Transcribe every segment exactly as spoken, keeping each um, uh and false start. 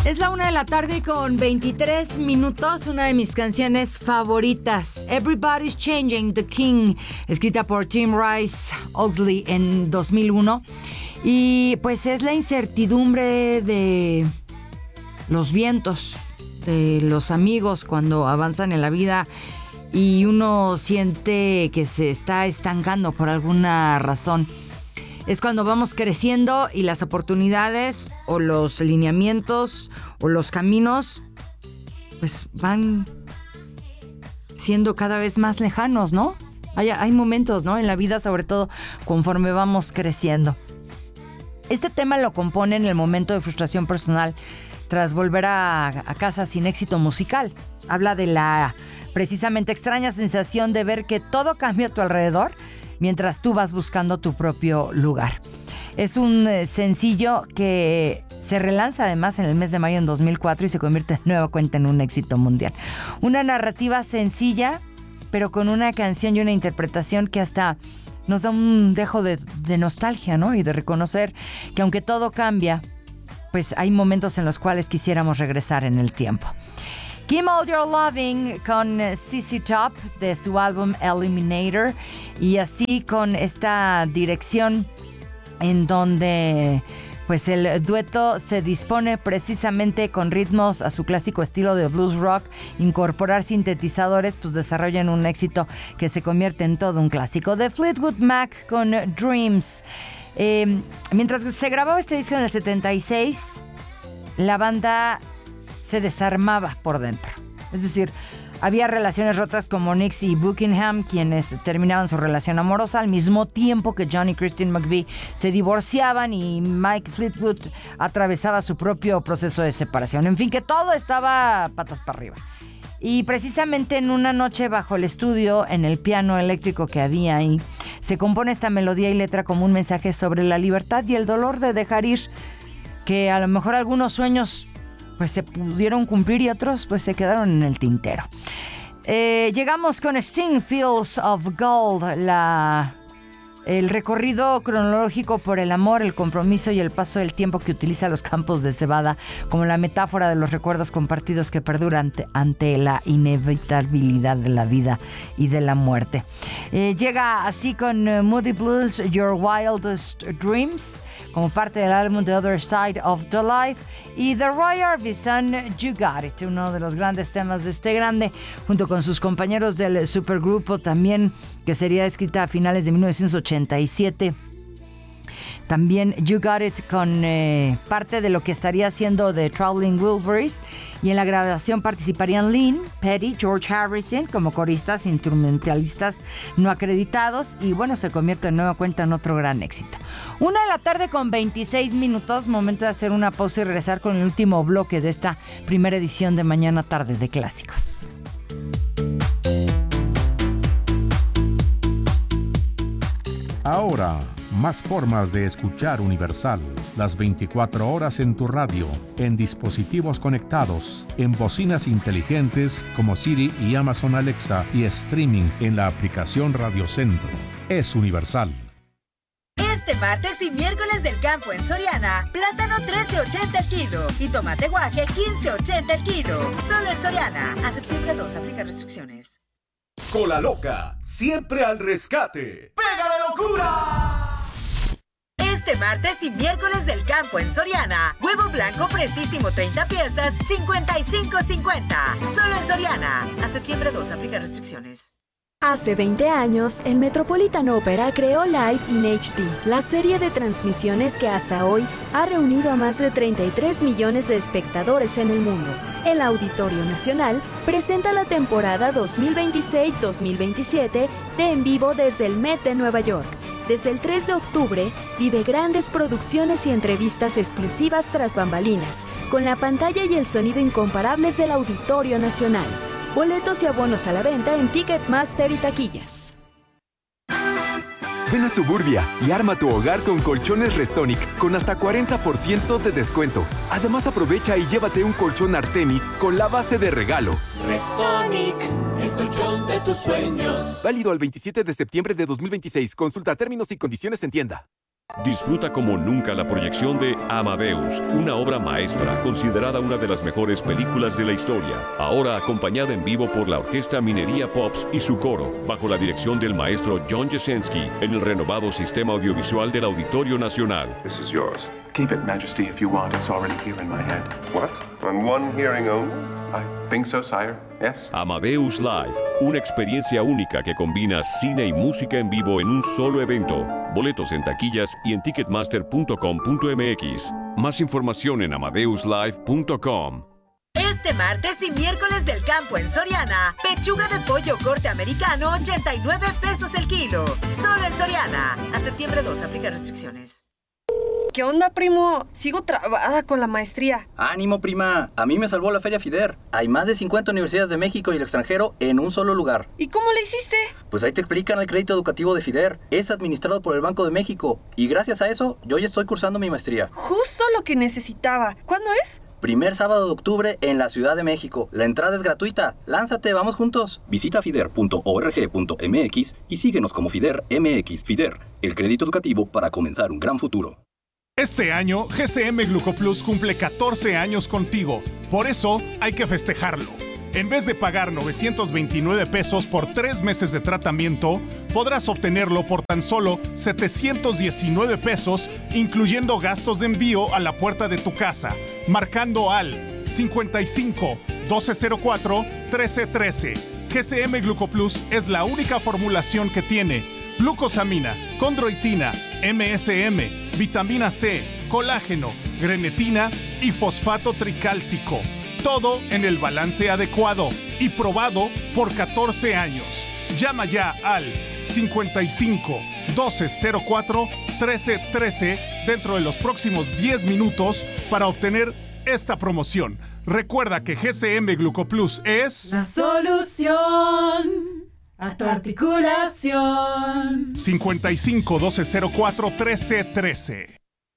Es la una de la tarde con veintitrés minutos, una de mis canciones favoritas, Everybody's Changing, The King, escrita por Tim Rice Oxley en dos mil uno. Y pues es la incertidumbre de los vientos, de los amigos cuando avanzan en la vida y uno siente que se está estancando por alguna razón. Es cuando vamos creciendo y las oportunidades o los lineamientos o los caminos pues van siendo cada vez más lejanos, ¿no? Hay, hay momentos, ¿no? En la vida, sobre todo conforme vamos creciendo. Este tema lo compone en el momento de frustración personal tras volver a, a casa sin éxito musical. Habla de la precisamente extraña sensación de ver que todo cambia a tu alrededor mientras tú vas buscando tu propio lugar. Es un eh, sencillo que se relanza además en el mes de mayo en dos mil cuatro y se convierte de nueva cuenta en un éxito mundial. Una narrativa sencilla, pero con una canción y una interpretación que hasta nos da un dejo de, de nostalgia, ¿no? Y de reconocer que aunque todo cambia, pues hay momentos en los cuales quisiéramos regresar en el tiempo. Give All Your Loving con Z Z Top de su álbum Eliminator, y así con esta dirección en donde pues el dueto se dispone precisamente con ritmos a su clásico estilo de blues rock, incorporar sintetizadores, pues desarrollan un éxito que se convierte en todo un clásico. De Fleetwood Mac con Dreams. Eh, mientras se grababa este disco en el setenta y seis, la banda se desarmaba por dentro. Es decir, había relaciones rotas como Nix y Buckingham, quienes terminaban su relación amorosa al mismo tiempo que John y Christine McVie se divorciaban y Mike Fleetwood atravesaba su propio proceso de separación. En fin, que todo estaba patas para arriba. Y precisamente en una noche bajo el estudio, en el piano eléctrico que había ahí, se compone esta melodía y letra como un mensaje sobre la libertad y el dolor de dejar ir, que a lo mejor algunos sueños pues se pudieron cumplir y otros pues se quedaron en el tintero. Eh, llegamos con Sting, Fields of Gold, la, el recorrido cronológico por el amor, el compromiso y el paso del tiempo que utiliza los campos de cebada como la metáfora de los recuerdos compartidos que perduran ante, ante la inevitabilidad de la vida y de la muerte. Eh, llega así con uh, Moody Blues, Your Wildest Dreams, como parte del álbum The Other Side of the Life, y The Roy Orbison, You Got It, uno de los grandes temas de este grande, junto con sus compañeros del supergrupo también, que sería escrita a finales de mil novecientos ochenta y siete. También You Got It con eh, parte de lo que estaría haciendo The Traveling Wilburys, y en la grabación participarían Lynn, Petty, George Harrison como coristas, instrumentalistas no acreditados, y bueno, se convierte de nueva cuenta en otro gran éxito. Una de la tarde con veintiséis minutos, momento de hacer una pausa y regresar con el último bloque de esta primera edición de Mañana Tarde de Clásicos. Ahora, más formas de escuchar Universal. Las veinticuatro horas en tu radio, en dispositivos conectados, en bocinas inteligentes como Siri y Amazon Alexa, y streaming en la aplicación Radio Centro. Es Universal. Este martes y miércoles del campo en Soriana, plátano trece ochenta el kilo y tomate guaje quince ochenta el kilo. Solo en Soriana. A septiembre dos, aplica restricciones. Cola Loca, siempre al rescate. ¡Pega de locura! Este martes y miércoles del campo en Soriana, huevo blanco precisísimo treinta piezas, cincuenta y cinco cincuenta. Solo en Soriana. A septiembre dos, aplica restricciones. Hace veinte años, el Metropolitan Opera creó Live in H D, la serie de transmisiones que hasta hoy ha reunido a más de treinta y tres millones de espectadores en el mundo. El Auditorio Nacional presenta la temporada dos mil veintiséis dos mil veintisiete de En Vivo desde el Met de Nueva York. Desde el tres de octubre, vive grandes producciones y entrevistas exclusivas tras bambalinas, con la pantalla y el sonido incomparables del Auditorio Nacional. Boletos y abonos a la venta en Ticketmaster y taquillas. Ven a Suburbia y arma tu hogar con colchones Restonic con hasta cuarenta por ciento de descuento. Además, aprovecha y llévate un colchón Artemis con la base de regalo. Restonic, el colchón de tus sueños. Válido al veintisiete de septiembre de dos mil veintiséis. Consulta términos y condiciones en tienda. Disfruta como nunca la proyección de Amadeus, una obra maestra considerada una de las mejores películas de la historia, ahora acompañada en vivo por la Orquesta Minería Pops y su coro, bajo la dirección del maestro John Jasenski, en el renovado sistema audiovisual del Auditorio Nacional. This is yours. Keep it, Majesty, if you want. It's already here in my head. What? On one hearing only? I think so, sire. Yes. Amadeus Live, una experiencia única que combina cine y música en vivo en un solo evento. Boletos en taquillas y en ticketmaster punto com punto m x. Más información en amadeus live punto com. Este martes y miércoles del campo en Soriana, pechuga de pollo corte americano, ochenta y nueve pesos el kilo. Solo en Soriana. A septiembre dos, aplica restricciones. ¿Qué onda, primo? Sigo trabada con la maestría. ¡Ánimo, prima! A mí me salvó la Feria FIDER. Hay más de cincuenta universidades de México y el extranjero en un solo lugar. ¿Y cómo le hiciste? Pues ahí te explican el crédito educativo de FIDER. Es administrado por el Banco de México. Y gracias a eso, yo ya estoy cursando mi maestría. Justo lo que necesitaba. ¿Cuándo es? Primer sábado de octubre en la Ciudad de México. La entrada es gratuita. ¡Lánzate, vamos juntos! Visita fider punto org punto m x y síguenos como FIDER M X. FIDER, el crédito educativo para comenzar un gran futuro. Este año, G C M GlucoPlus cumple catorce años contigo. Por eso, hay que festejarlo. En vez de pagar novecientos veintinueve pesos por tres meses de tratamiento, podrás obtenerlo por tan solo setecientos diecinueve pesos, incluyendo gastos de envío a la puerta de tu casa, marcando al cincuenta y cinco, doce cero cuatro, trece trece. G C M GlucoPlus es la única formulación que tiene glucosamina, condroitina, M S M, vitamina C, colágeno, grenetina y fosfato tricálcico. Todo en el balance adecuado y probado por catorce años. Llama ya al cincuenta y cinco, doce cero cuatro, trece trece dentro de los próximos diez minutos para obtener esta promoción. Recuerda que G C M GlucoPlus es la solución a tu articulación. cincuenta y cinco, doce cero cuatro, trece trece.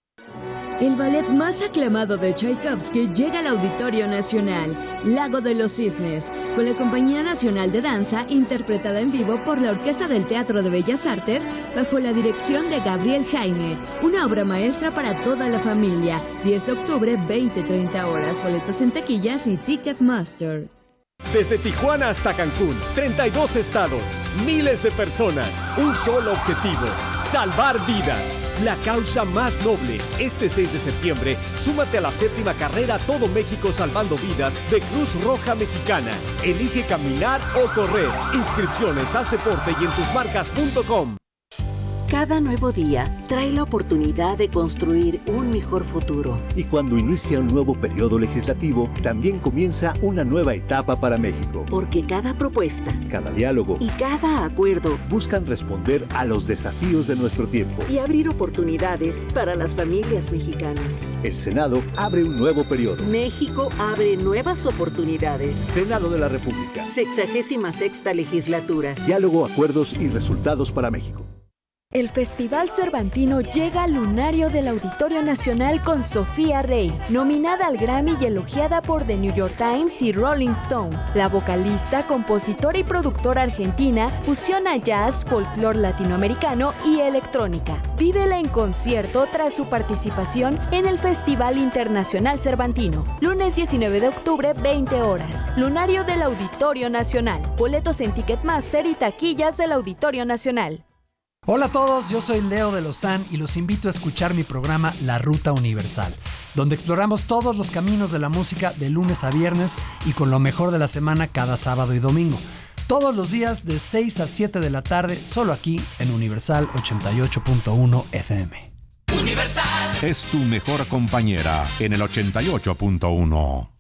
El ballet más aclamado de Tchaikovsky llega al Auditorio Nacional, Lago de los Cisnes, con la Compañía Nacional de Danza, interpretada en vivo por la Orquesta del Teatro de Bellas Artes, bajo la dirección de Gabriel Jaime. Una obra maestra para toda la familia. diez de octubre, veinte a treinta horas. Boletos en taquillas y Ticketmaster. Desde Tijuana hasta Cancún, treinta y dos estados, miles de personas, un solo objetivo, salvar vidas. La causa más noble. Este seis de septiembre, súmate a la séptima carrera Todo México Salvando Vidas de Cruz Roja Mexicana. Elige caminar o correr. Inscripciones, haz deporte y en tus marcas punto com. Cada nuevo día trae la oportunidad de construir un mejor futuro. Y cuando inicia un nuevo periodo legislativo, también comienza una nueva etapa para México. Porque cada propuesta, cada diálogo y cada acuerdo buscan responder a los desafíos de nuestro tiempo y abrir oportunidades para las familias mexicanas. El Senado abre un nuevo periodo. México abre nuevas oportunidades. Senado de la República. Sexagésima sexta legislatura. Diálogo, acuerdos y resultados para México. El Festival Cervantino llega al lunario del Auditorio Nacional con Sofía Rey, nominada al Grammy y elogiada por The New York Times y Rolling Stone. La vocalista, compositora y productora argentina fusiona jazz, folclore latinoamericano y electrónica. Vívela en concierto tras su participación en el Festival Internacional Cervantino. Lunes diecinueve de octubre, veinte horas. Lunario del Auditorio Nacional. Boletos en Ticketmaster y taquillas del Auditorio Nacional. Hola a todos, yo soy Leo de Lozán y los invito a escuchar mi programa La Ruta Universal, donde exploramos todos los caminos de la música de lunes a viernes y con lo mejor de la semana cada sábado y domingo. Todos los días de seis a siete de la tarde, solo aquí en Universal ochenta y ocho punto uno F M. Universal es tu mejor compañera en el ochenta y ocho punto uno.